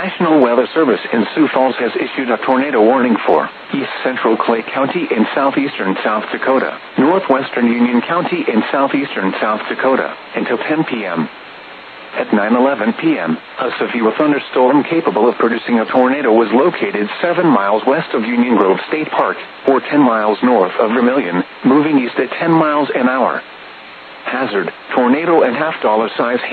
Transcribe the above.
National Weather Service in Sioux Falls has issued a tornado warning for east central Clay County in southeastern South Dakota, northwestern Union County in southeastern South Dakota, until 10 p.m. At 9:11 p.m., a severe thunderstorm capable of producing a tornado was located 7 miles west of Union Grove State Park, or 10 miles north of Vermilion, moving east at 10 miles an hour. Hazard: tornado and half-dollar size